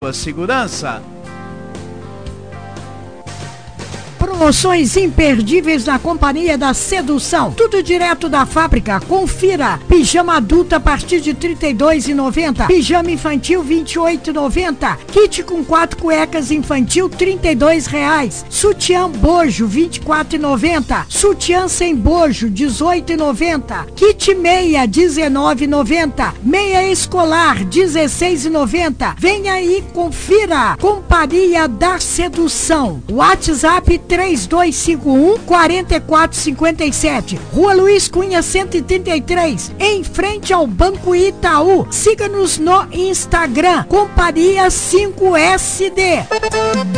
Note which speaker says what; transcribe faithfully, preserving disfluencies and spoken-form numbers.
Speaker 1: Nova Segurança.
Speaker 2: Promoções imperdíveis na Companhia da Sedução. Tudo direto da fábrica. Confira. Pijama adulto a partir de trinta e dois reais e noventa centavos. Pijama infantil vinte e oito reais e noventa centavos. Kit com quatro cuecas infantil trinta e dois reais. Sutiã bojo vinte e quatro reais e noventa centavos. Sutiã sem bojo dezoito reais e noventa centavos. Kit meia dezenove reais e noventa centavos. Meia escolar dezesseis reais e noventa centavos. Venha aí, confira. Companhia da Sedução. WhatsApp três dois cinco um, quatro quatro cinco sete. Rua Luiz Cunha cento e trinta e três, em frente ao Banco Itaú. Siga-nos no Instagram, Companhia cinco S D.